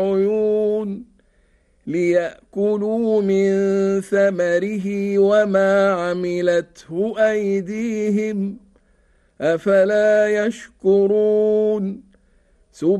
عيون ليأكلوا من ثمره وما عملته أيديهم أفلا يشكرون